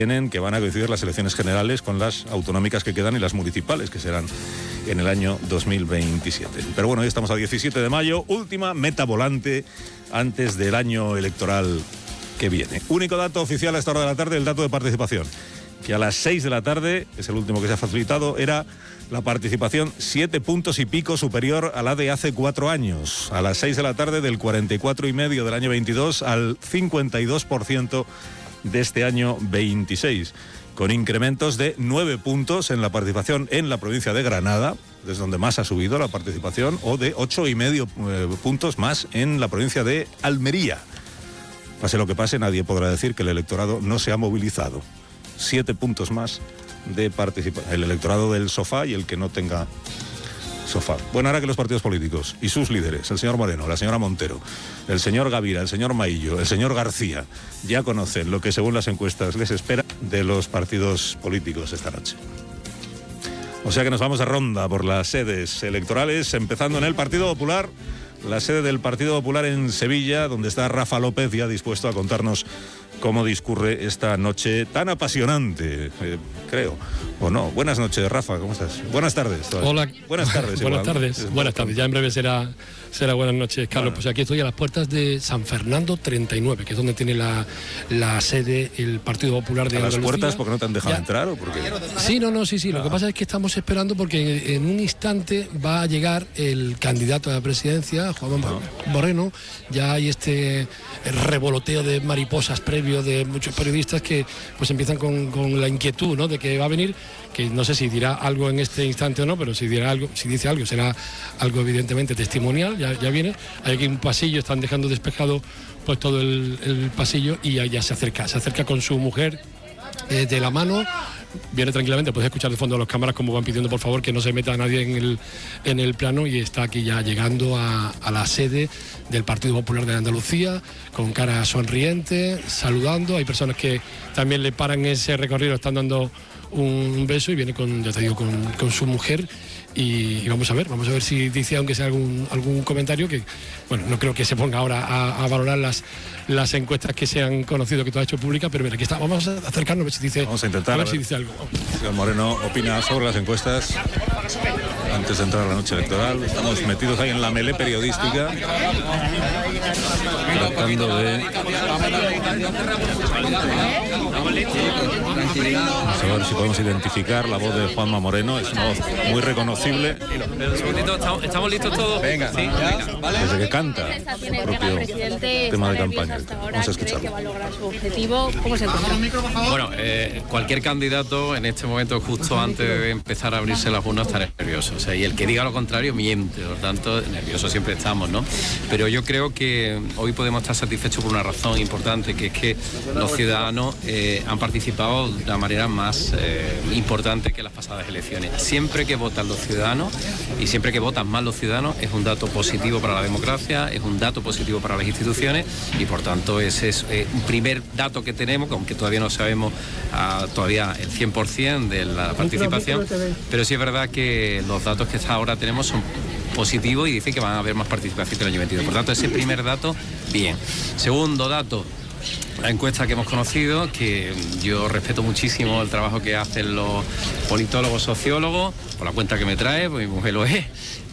que van a coincidir las elecciones generales con las autonómicas que quedan y las municipales que serán en el año 2027. Pero bueno, hoy estamos a 17 de mayo, última meta volante antes del año electoral que viene. Único dato oficial a esta hora de la tarde, el dato de participación, que a las 6 de la tarde, es el último que se ha facilitado, era la participación 7 puntos y pico superior a la de hace 4 años. A las 6 de la tarde del 44,5% del año 22 al 52% de este año 26, con incrementos de 9 puntos en la participación en la provincia de Granada, desde donde más ha subido la participación, o de 8,5 puntos más en la provincia de Almería. Pase lo que pase, nadie podrá decir que el electorado no se ha movilizado. 7 puntos más de participación. El electorado del sofá y el que no tenga sofá. Bueno, ahora que los partidos políticos y sus líderes, el señor Moreno, la señora Montero, el señor Gavira, el señor Maillo, el señor García, ya conocen lo que según las encuestas les espera de los partidos políticos esta noche. O sea que nos vamos de ronda por las sedes electorales, empezando en el Partido Popular, la sede del Partido Popular en Sevilla, donde está Rafa López ya dispuesto a contarnos cómo discurre esta noche tan apasionante, creo, o no. Buenas noches, Rafa, ¿cómo estás? Buenas tardes. Hola. Buenas tardes. Buenas tardes. Buenas tardes. Ya en breve será buenas noches, Carlos. Bueno. Pues aquí estoy a las puertas de San Fernando 39, que es donde tiene la sede el Partido Popular de Andalucía. ¿A las puertas porque no te han dejado entrar o por qué? Sí. Lo que pasa es que estamos esperando porque en un instante va a llegar el candidato a la presidencia, Juan Moreno. Ya hay este revoloteo de mariposas previo de muchos periodistas que pues empiezan con la inquietud, ¿no?, de que va a venir, que no sé si dirá algo en este instante o no, pero si dice algo será algo evidentemente testimonial. Ya viene, hay aquí un pasillo, están dejando despejado pues todo el pasillo y ya se acerca con su mujer de la mano. Viene tranquilamente, puedes escuchar de fondo a las cámaras como van pidiendo por favor que no se meta nadie en el plano, y está aquí ya llegando a la sede del Partido Popular de Andalucía con cara sonriente, saludando. Hay personas que también le paran ese recorrido, están dando un beso, y viene con su mujer. Y vamos a ver si dice, aunque sea algún comentario, que bueno, no creo que se ponga ahora a valorar las encuestas que se han conocido, que tú has hecho pública, pero mira, aquí está, vamos a acercarnos a ver si dice, vamos a intentar, a ver si dice algo. Señor Moreno, opina sobre las encuestas antes de entrar a la noche electoral. Estamos metidos ahí en la melé periodística, tratando de a ver si podemos identificar la voz de Juanma Moreno. Es una voz muy reconocible. Un segundito, ¿estamos listos todos? Venga, sí, ¿vale? Desde que canta el propio tema de campaña. Vamos a escucharlo. ¿Qué va a lograr su objetivo? ¿Cómo se encuentra? Bueno, cualquier candidato en este momento, justo antes de empezar a abrirse las urnas, está nervioso. O sea, y el que diga lo contrario miente. Por lo tanto, nerviosos siempre estamos, ¿no? Pero yo creo que hoy podemos estar satisfechos por una razón importante, que es que los ciudadanos han participado de una manera más importante que las pasadas elecciones. Siempre que votan los ciudadanos y siempre que votan más los ciudadanos es un dato positivo para la democracia, es un dato positivo para las instituciones, y por tanto ese es un primer dato que tenemos, aunque todavía no sabemos todavía el 100% de la participación, pero sí es verdad que los datos que hasta ahora tenemos son positivos y dicen que van a haber más participación que el año 22. Por tanto, ese primer dato, bien. Segundo dato, la encuesta que hemos conocido, que yo respeto muchísimo el trabajo que hacen los politólogos, sociólogos, por la cuenta que me trae, pues mi mujer lo es,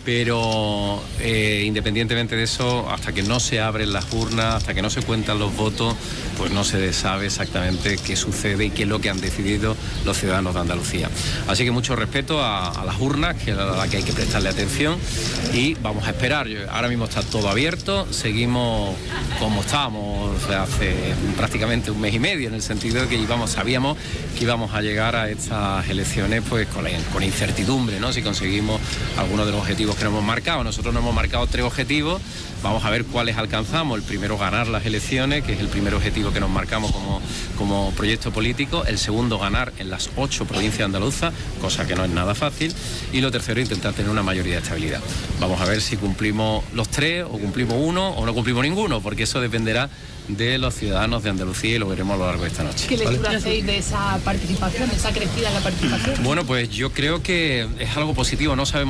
pero independientemente de eso, hasta que no se abren las urnas, hasta que no se cuentan los votos, pues no se sabe exactamente qué sucede y qué es lo que han decidido los ciudadanos de Andalucía. Así que mucho respeto a las urnas, que es a la que hay que prestarle atención, y vamos a esperar. Ahora mismo está todo abierto, seguimos como estábamos hace prácticamente un mes y medio, en el sentido de que sabíamos que íbamos a llegar a estas elecciones pues con incertidumbre, ¿no?, si conseguimos algunos de los objetivos que nos hemos marcado. Nosotros nos hemos marcado 3 objetivos, vamos a ver cuáles alcanzamos. El primero, ganar las elecciones, que es el primer objetivo que nos marcamos como proyecto político. El segundo, ganar en las 8 provincias andaluzas, cosa que no es nada fácil. Y lo tercero, intentar tener una mayoría de estabilidad. Vamos a ver si cumplimos los 3, o cumplimos uno, o no cumplimos ninguno, porque eso dependerá de los ciudadanos de Andalucía, y lo veremos a lo largo de esta noche. ¿Qué lectura hacéis de esa participación, de esa crecida en la participación? Bueno, pues yo creo que es algo positivo. No sabemos